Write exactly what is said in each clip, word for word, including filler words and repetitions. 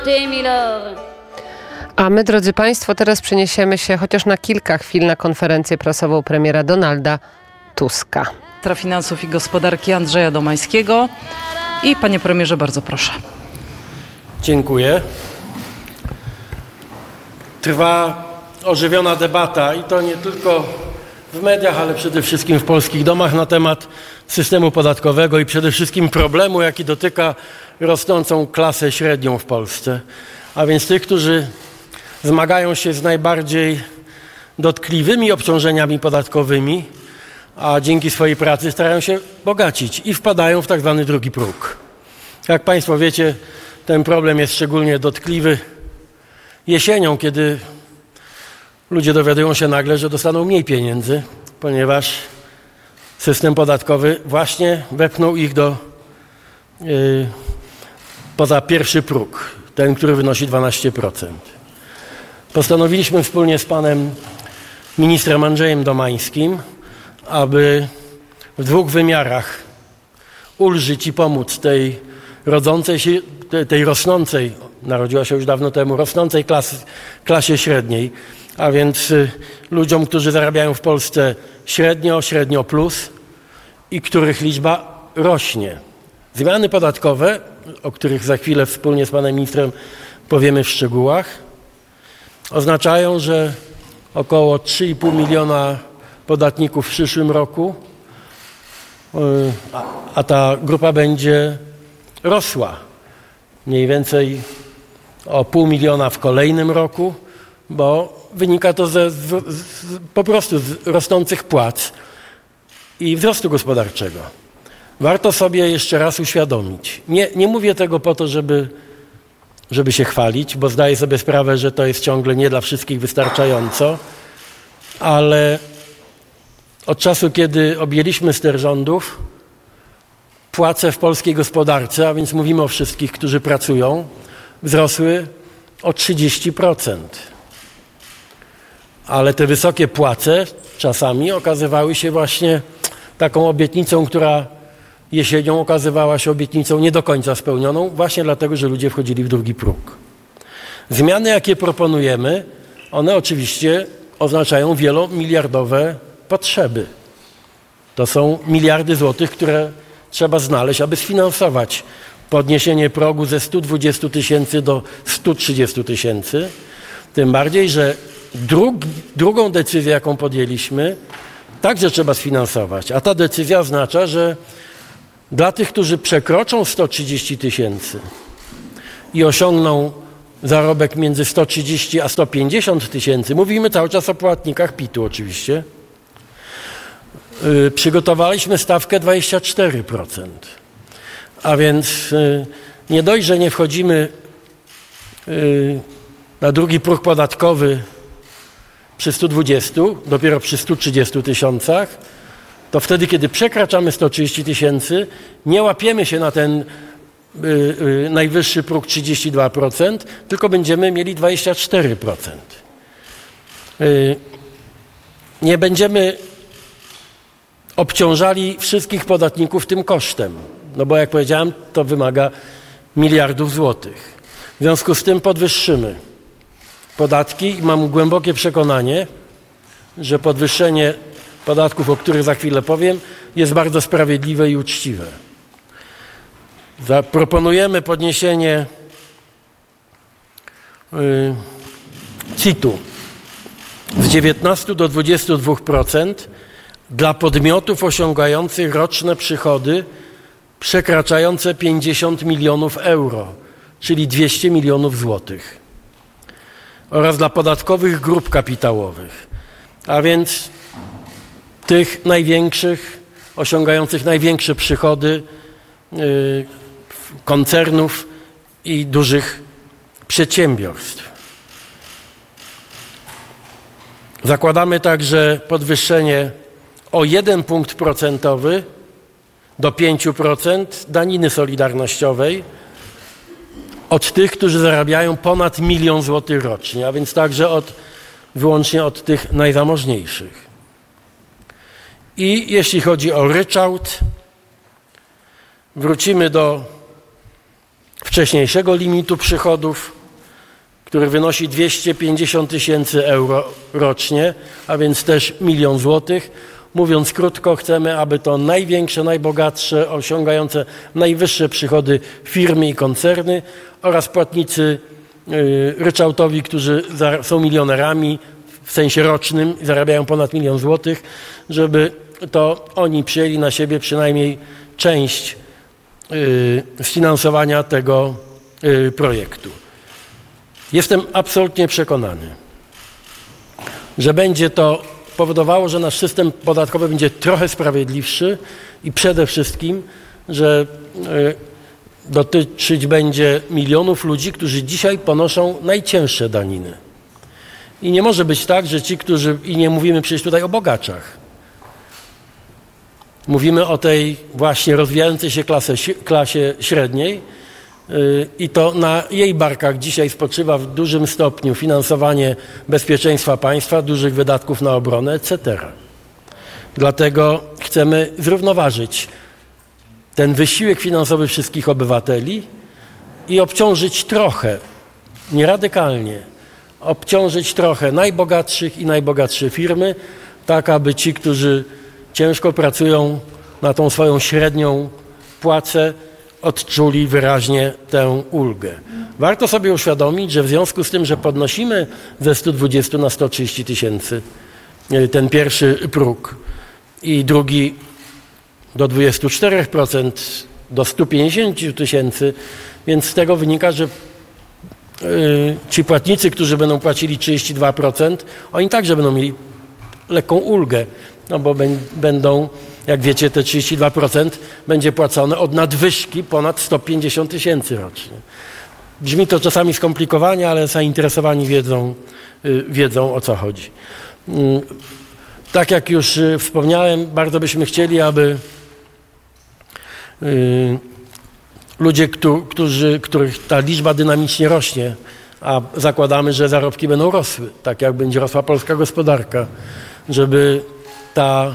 A my, drodzy Państwo, teraz przeniesiemy się chociaż na kilka chwil na konferencję prasową premiera Donalda Tuska. Ministra Finansów i Gospodarki Andrzeja Domańskiego. I panie premierze, bardzo proszę. Dziękuję. Trwa ożywiona debata i to nie tylko w mediach, ale przede wszystkim w polskich domach na temat systemu podatkowego i przede wszystkim problemu, jaki dotyka rosnącą klasę średnią w Polsce. A więc tych, którzy zmagają się z najbardziej dotkliwymi obciążeniami podatkowymi, a dzięki swojej pracy starają się bogacić i wpadają w tak zwany drugi próg. Jak Państwo wiecie, ten problem jest szczególnie dotkliwy jesienią, kiedy ludzie dowiadują się nagle, że dostaną mniej pieniędzy, ponieważ system podatkowy właśnie wepchnął ich do yy, poza pierwszy próg, ten, który wynosi dwanaście procent. Postanowiliśmy wspólnie z panem ministrem Andrzejem Domańskim, aby w dwóch wymiarach ulżyć i pomóc tej rodzącej się, tej rosnącej, narodziła się już dawno temu, rosnącej klasy, klasie średniej, a więc y, ludziom, którzy zarabiają w Polsce średnio, średnio plus i których liczba rośnie. Zmiany podatkowe, o których za chwilę wspólnie z panem ministrem powiemy w szczegółach, oznaczają, że około trzy i pół miliona podatników w przyszłym roku, y, a, a ta grupa będzie rosła mniej więcej o pół miliona w kolejnym roku, bo wynika to ze, z, z, po prostu z rosnących płac i wzrostu gospodarczego. Warto sobie jeszcze raz uświadomić. Nie, nie mówię tego po to, żeby, żeby się chwalić, bo zdaję sobie sprawę, że to jest ciągle nie dla wszystkich wystarczająco, ale od czasu, kiedy objęliśmy ster rządów, płace w polskiej gospodarce, a więc mówimy o wszystkich, którzy pracują, wzrosły o trzydzieści procent. Ale te wysokie płace czasami okazywały się właśnie taką obietnicą, która jesienią okazywała się obietnicą nie do końca spełnioną, właśnie dlatego, że ludzie wchodzili w drugi próg. Zmiany, jakie proponujemy, one oczywiście oznaczają wielomiliardowe potrzeby. To są miliardy złotych, które trzeba znaleźć, aby sfinansować podniesienie progu ze stu dwudziestu tysięcy do stu trzydziestu tysięcy. Tym bardziej, że drugi, drugą decyzję, jaką podjęliśmy, także trzeba sfinansować. A ta decyzja oznacza, że dla tych, którzy przekroczą sto trzydzieści tysięcy i osiągną zarobek między sto trzydzieści a sto pięćdziesiąt tysięcy, mówimy cały czas o płatnikach pitu oczywiście, yy, przygotowaliśmy stawkę dwadzieścia cztery procent. A więc yy, nie dość, że nie wchodzimy yy, na drugi próg podatkowy przy stu dwudziestu, dopiero przy stu trzydziestu tysiącach, to wtedy, kiedy przekraczamy sto trzydzieści tysięcy, nie łapiemy się na ten y, y, najwyższy próg trzydzieści dwa procent, tylko będziemy mieli dwadzieścia cztery procent. Y, nie będziemy obciążali wszystkich podatników tym kosztem, no bo jak powiedziałem, to wymaga miliardów złotych. W związku z tym podwyższymy podatki i mam głębokie przekonanie, że podwyższenie podatków, o których za chwilę powiem, jest bardzo sprawiedliwe i uczciwe. Zaproponujemy podniesienie y, C I T-u z dziewiętnastu do dwudziestu dwóch procent dla podmiotów osiągających roczne przychody przekraczające pięćdziesiąt milionów euro, czyli dwieście milionów złotych, oraz dla podatkowych grup kapitałowych, a więc tych największych, osiągających największe przychody yy, koncernów i dużych przedsiębiorstw. Zakładamy także podwyższenie o jeden punkt procentowy do pięciu procent daniny solidarnościowej od tych, którzy zarabiają ponad milion złotych rocznie, a więc także od, wyłącznie od tych najzamożniejszych. I jeśli chodzi o ryczałt, wrócimy do wcześniejszego limitu przychodów, który wynosi dwieście pięćdziesiąt tysięcy euro rocznie, a więc też milion złotych. Mówiąc krótko, chcemy, aby to największe, najbogatsze, osiągające najwyższe przychody firmy i koncerny oraz płatnicy yy, ryczałtowi, którzy są milionerami w sensie rocznym i zarabiają ponad milion złotych, żeby to oni przyjęli na siebie przynajmniej część yy, sfinansowania tego yy, projektu. Jestem absolutnie przekonany, że będzie to powodowało, że nasz system podatkowy będzie trochę sprawiedliwszy i przede wszystkim, że y, dotyczyć będzie milionów ludzi, którzy dzisiaj ponoszą najcięższe daniny. I nie może być tak, że ci, którzy, i nie mówimy przecież tutaj o bogaczach, mówimy o tej właśnie rozwijającej się klasie, klasie średniej, i to na jej barkach dzisiaj spoczywa w dużym stopniu finansowanie bezpieczeństwa państwa, dużych wydatków na obronę, et cetera. Dlatego chcemy zrównoważyć ten wysiłek finansowy wszystkich obywateli i obciążyć trochę, nie radykalnie, obciążyć trochę najbogatszych i najbogatsze firmy, tak aby ci, którzy ciężko pracują na tą swoją średnią płacę, odczuli wyraźnie tę ulgę. Warto sobie uświadomić, że w związku z tym, że podnosimy ze stu dwudziestu na sto trzydzieści tysięcy ten pierwszy próg i drugi do dwudziestu czterech procent do stu pięćdziesięciu tysięcy, więc z tego wynika, że yy, ci płatnicy, którzy będą płacili trzydzieści dwa procent, oni także będą mieli lekką ulgę, no bo będą, jak wiecie, te trzydzieści dwa procent będzie płacone od nadwyżki ponad sto pięćdziesiąt tysięcy rocznie. Brzmi to czasami skomplikowanie, ale zainteresowani wiedzą, yy, wiedzą o co chodzi. Yy, tak jak już yy, wspomniałem, bardzo byśmy chcieli, aby yy, ludzie, którzy, którzy, których ta liczba dynamicznie rośnie, a zakładamy, że zarobki będą rosły, tak jak będzie rosła polska gospodarka, żeby ta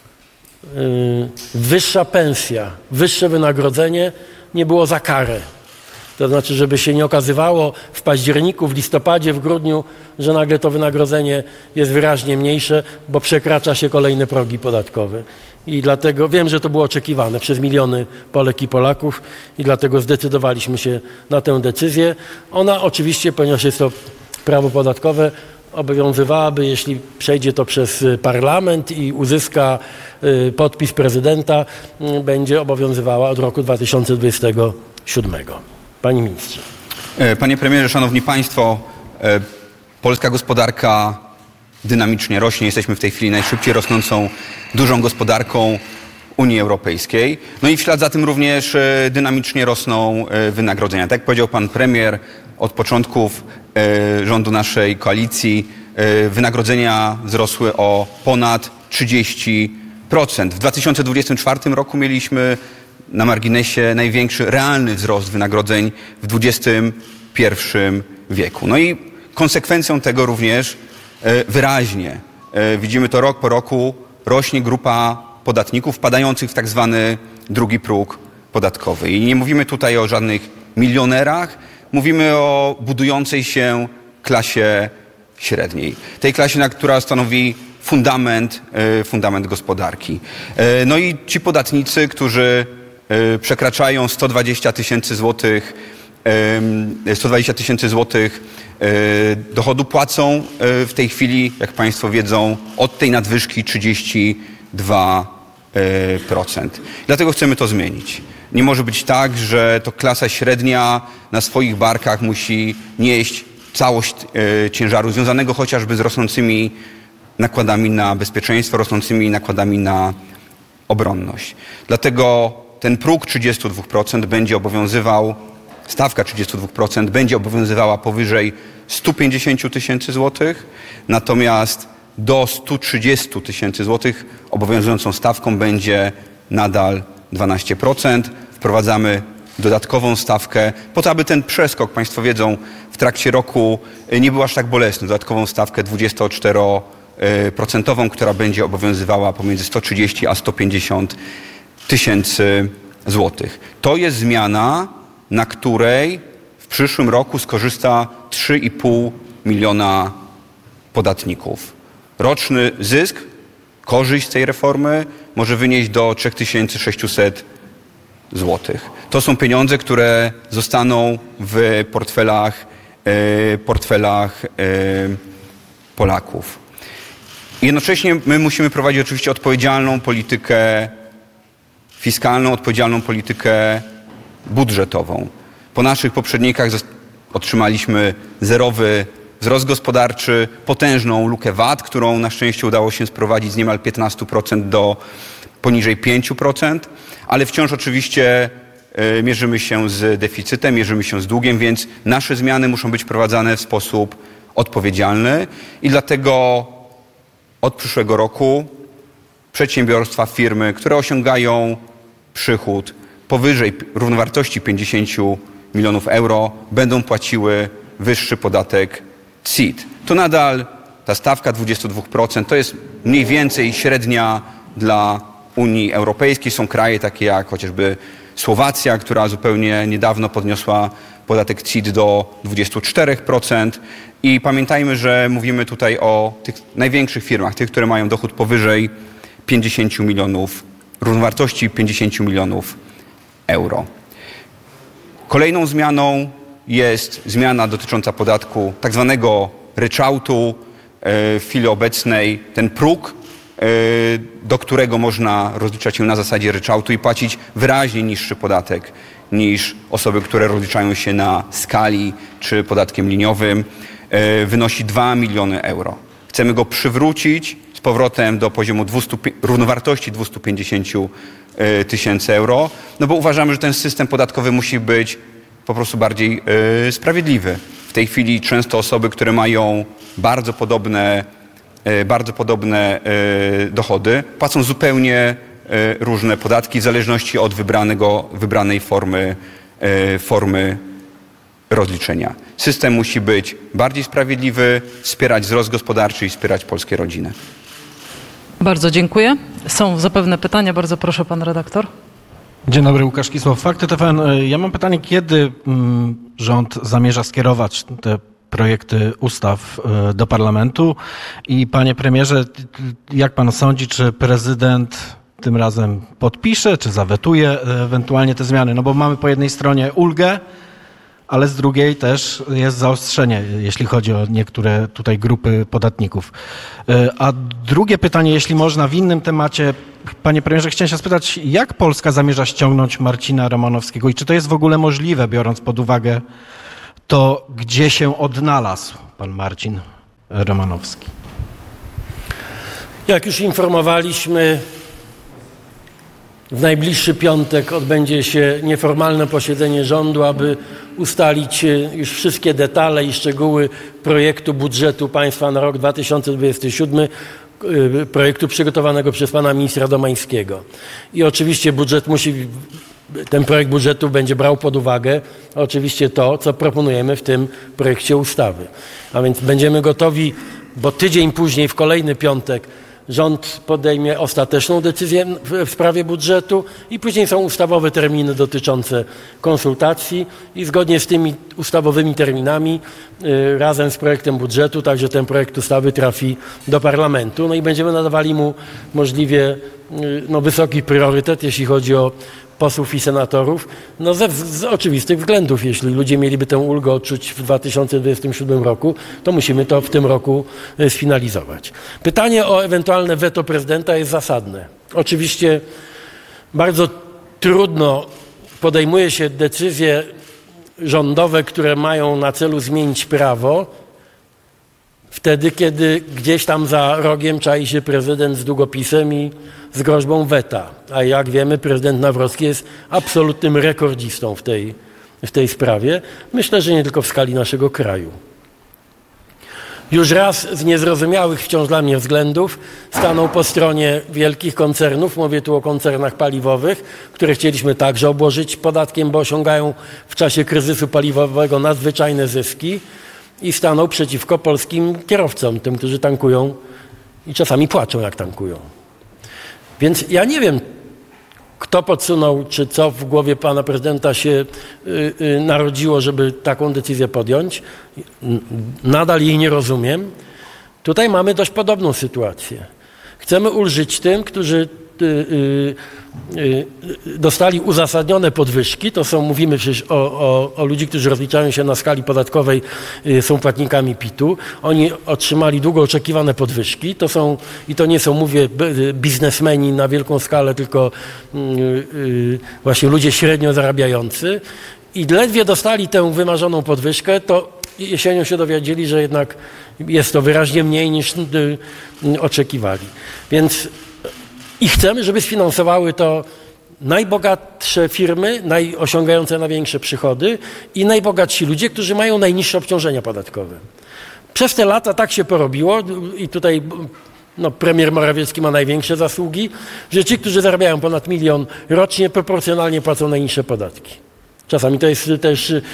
y, wyższa pensja, wyższe wynagrodzenie nie było za karę. To znaczy, żeby się nie okazywało w październiku, w listopadzie, w grudniu, że nagle to wynagrodzenie jest wyraźnie mniejsze, bo przekracza się kolejne progi podatkowe. I dlatego wiem, że to było oczekiwane przez miliony Polek i Polaków i dlatego zdecydowaliśmy się na tę decyzję. Ona oczywiście, ponieważ jest to prawo podatkowe, obowiązywałaby, jeśli przejdzie to przez parlament i uzyska y, podpis prezydenta, y, będzie obowiązywała od roku dwa tysiące dwudziestego siódmego. Panie ministrze. Panie premierze, szanowni państwo, polska gospodarka dynamicznie rośnie. Jesteśmy w tej chwili najszybciej rosnącą dużą gospodarką Unii Europejskiej. No i w ślad za tym również dynamicznie rosną wynagrodzenia. Tak jak powiedział pan premier, od początków rządu naszej koalicji wynagrodzenia wzrosły o ponad trzydzieści procent. W dwa tysiące dwudziestym czwartym roku mieliśmy na marginesie największy realny wzrost wynagrodzeń w dwudziestym pierwszym wieku. No i konsekwencją tego również wyraźnie, widzimy to rok po roku, rośnie grupa podatników wpadających w tak zwany drugi próg podatkowy. I nie mówimy tutaj o żadnych milionerach, mówimy o budującej się klasie średniej. Tej klasie, która stanowi fundament, fundament gospodarki. No i ci podatnicy, którzy przekraczają sto dwadzieścia tysięcy złotych, sto dwadzieścia tysięcy złotych dochodu, płacą w tej chwili, jak państwo wiedzą, od tej nadwyżki trzydzieści dwa procent. Dlatego chcemy to zmienić. Nie może być tak, że to klasa średnia na swoich barkach musi nieść całość ciężaru związanego chociażby z rosnącymi nakładami na bezpieczeństwo, rosnącymi nakładami na obronność. Dlatego ten próg trzydzieści dwa procent będzie obowiązywał, stawka trzydzieści dwa procent będzie obowiązywała powyżej stu pięćdziesięciu tysięcy złotych, natomiast do stu trzydziestu tysięcy złotych obowiązującą stawką będzie nadal dwanaście procent. Wprowadzamy dodatkową stawkę, po to, aby ten przeskok, państwo wiedzą, w trakcie roku nie był aż tak bolesny. Dodatkową stawkę dwudziestoczteroprocentową, która będzie obowiązywała pomiędzy sto trzydzieści a sto pięćdziesiąt tysięcy złotych. To jest zmiana, na której w przyszłym roku skorzysta trzy i pół miliona podatników. Roczny zysk, korzyść z tej reformy może wynieść do trzy tysiące sześćset złotych. To są pieniądze, które zostaną w portfelach, e, portfelach e, Polaków. Jednocześnie my musimy prowadzić oczywiście odpowiedzialną politykę fiskalną, odpowiedzialną politykę budżetową. Po naszych poprzednikach otrzymaliśmy zerowy wzrost gospodarczy, potężną lukę V A T, którą na szczęście udało się sprowadzić z niemal piętnaście procent do poniżej pięć procent, ale wciąż oczywiście y, mierzymy się z deficytem, mierzymy się z długiem, więc nasze zmiany muszą być prowadzone w sposób odpowiedzialny i dlatego od przyszłego roku przedsiębiorstwa, firmy, które osiągają przychód powyżej równowartości pięćdziesiąt milionów euro, będą płaciły wyższy podatek C I T. To nadal ta stawka dwadzieścia dwa procent to jest mniej więcej średnia dla Unii Europejskiej. Są kraje takie jak chociażby Słowacja, która zupełnie niedawno podniosła podatek C I T do dwadzieścia cztery procent. I pamiętajmy, że mówimy tutaj o tych największych firmach, tych, które mają dochód powyżej pięćdziesiąt milionów, równowartości pięćdziesiąt milionów euro. Kolejną zmianą jest zmiana dotycząca podatku tak zwanego ryczałtu. W chwili obecnej ten próg, do którego można rozliczać się na zasadzie ryczałtu i płacić wyraźnie niższy podatek niż osoby, które rozliczają się na skali czy podatkiem liniowym, wynosi dwa miliony euro. Chcemy go przywrócić z powrotem do poziomu dwieście, równowartości dwieście pięćdziesiąt tysięcy euro, no bo uważamy, że ten system podatkowy musi być po prostu bardziej y, sprawiedliwy. W tej chwili często osoby, które mają bardzo podobne, y, bardzo podobne y, dochody, płacą zupełnie y, różne podatki w zależności od wybranego, wybranej formy, y, formy rozliczenia. System musi być bardziej sprawiedliwy, wspierać wzrost gospodarczy i wspierać polskie rodziny. Bardzo dziękuję. Są zapewne pytania. Bardzo proszę, pan redaktor. Dzień dobry, Łukasz Kisław, Fakty T V N. Ja mam pytanie, kiedy mm, rząd zamierza skierować te projekty ustaw y, do parlamentu? I panie premierze, jak pan sądzi, czy prezydent tym razem podpisze, czy zawetuje ewentualnie te zmiany? No bo mamy po jednej stronie ulgę, ale z drugiej też jest zaostrzenie, jeśli chodzi o niektóre tutaj grupy podatników. A drugie pytanie, jeśli można, w innym temacie. Panie premierze, chciałem się spytać, jak Polska zamierza ściągnąć Marcina Romanowskiego i czy to jest w ogóle możliwe, biorąc pod uwagę to, gdzie się odnalazł pan Marcin Romanowski? Jak już informowaliśmy, w najbliższy piątek odbędzie się nieformalne posiedzenie rządu, aby ustalić już wszystkie detale i szczegóły projektu budżetu państwa na rok dwa tysiące dwudziesty siódmy, projektu przygotowanego przez pana ministra Domańskiego. I oczywiście budżet musi, ten projekt budżetu będzie brał pod uwagę oczywiście to, co proponujemy w tym projekcie ustawy. A więc będziemy gotowi, bo tydzień później, w kolejny piątek, rząd podejmie ostateczną decyzję w sprawie budżetu i później są ustawowe terminy dotyczące konsultacji i zgodnie z tymi ustawowymi terminami y, razem z projektem budżetu także ten projekt ustawy trafi do parlamentu. No i będziemy nadawali mu możliwie y, no, wysoki priorytet, jeśli chodzi o posłów i senatorów, no ze, z oczywistych względów. Jeśli ludzie mieliby tę ulgę odczuć w dwa tysiące dwudziestym siódmym roku, to musimy to w tym roku sfinalizować. Pytanie o ewentualne weto prezydenta jest zasadne. Oczywiście bardzo trudno podejmuje się decyzje rządowe, które mają na celu zmienić prawo, wtedy, kiedy gdzieś tam za rogiem czai się prezydent z długopisem i z groźbą weta. A jak wiemy, prezydent Nawrocki jest absolutnym rekordzistą w tej, w tej sprawie. Myślę, że nie tylko w skali naszego kraju. Już raz z niezrozumiałych wciąż dla mnie względów stanął po stronie wielkich koncernów, mówię tu o koncernach paliwowych, które chcieliśmy także obłożyć podatkiem, bo osiągają w czasie kryzysu paliwowego nadzwyczajne zyski, i stanął przeciwko polskim kierowcom, tym, którzy tankują i czasami płaczą, jak tankują. Więc ja nie wiem, kto podsunął, czy co w głowie pana prezydenta się y, y, narodziło, żeby taką decyzję podjąć. Nadal jej nie rozumiem. Tutaj mamy dość podobną sytuację. Chcemy ulżyć tym, którzy y, y, y, dostali uzasadnione podwyżki. To są, mówimy przecież o, o, o ludzi, którzy rozliczają się na skali podatkowej, y, są płatnikami P I T-u. Oni otrzymali długo oczekiwane podwyżki. To są, i to nie są, mówię, biznesmeni na wielką skalę, tylko y, y, właśnie ludzie średnio zarabiający. I ledwie dostali tę wymarzoną podwyżkę, to jesienią się dowiedzieli, że jednak jest to wyraźnie mniej niż y, y, oczekiwali. Więc i chcemy, żeby sfinansowały to najbogatsze firmy, naj, osiągające największe przychody i najbogatsi ludzie, którzy mają najniższe obciążenia podatkowe. Przez te lata tak się porobiło i tutaj no, premier Morawiecki ma największe zasługi, że ci, którzy zarabiają ponad milion rocznie, proporcjonalnie płacą najniższe podatki. Czasami to jest też y,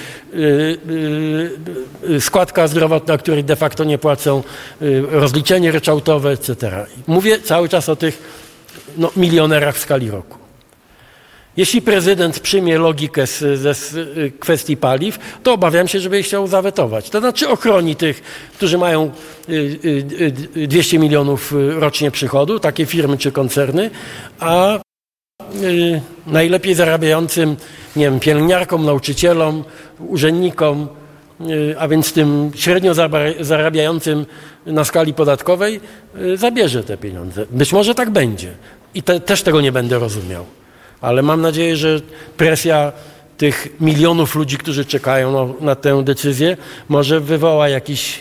y, y, składka zdrowotna, której de facto nie płacą, y, rozliczenie ryczałtowe, et cetera. Mówię cały czas o tych no, milionerach w skali roku. Jeśli prezydent przyjmie logikę z, ze z kwestii paliw, to obawiam się, żeby je chciał zawetować. To znaczy ochroni tych, którzy mają y, y, y, dwieście milionów rocznie przychodu, takie firmy czy koncerny, a y, najlepiej zarabiającym, nie wiem, pielęgniarkom, nauczycielom, urzędnikom, y, a więc tym średnio zarabiającym na skali podatkowej y, zabierze te pieniądze. Być może tak będzie i te, też tego nie będę rozumiał. Ale mam nadzieję, że presja tych milionów ludzi, którzy czekają no, na tę decyzję, może wywoła jakiś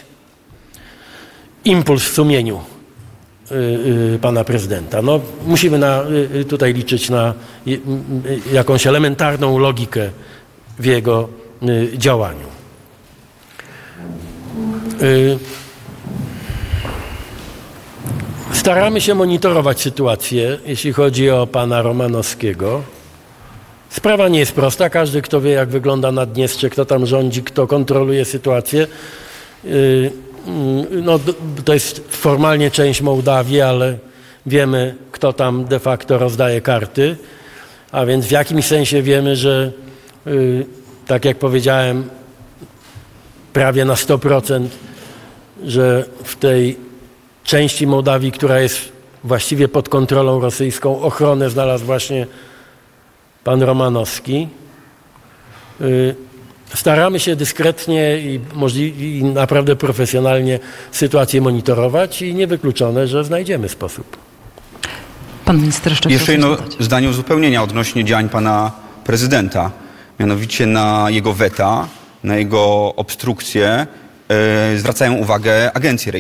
impuls w sumieniu y, y, pana prezydenta. No, musimy na, y, tutaj liczyć na y, y, jakąś elementarną logikę w jego y, działaniu. Y, Staramy się monitorować sytuację, jeśli chodzi o pana Romanowskiego. Sprawa nie jest prosta. Każdy, kto wie, jak wygląda Naddniestrze, kto tam rządzi, kto kontroluje sytuację, no, to jest formalnie część Mołdawii, ale wiemy, kto tam de facto rozdaje karty. A więc w jakimś sensie wiemy, że tak jak powiedziałem, prawie na sto procent, że w tej części Mołdawii, która jest właściwie pod kontrolą rosyjską, ochronę znalazł właśnie pan Romanowski. Staramy się dyskretnie i, i naprawdę profesjonalnie sytuację monitorować i niewykluczone, że znajdziemy sposób. Pan minister jeszcze Jeszcze jedno dodać. zdanie uzupełnienia odnośnie działań pana prezydenta. Mianowicie na jego weta, na jego obstrukcje yy, zwracają uwagę agencje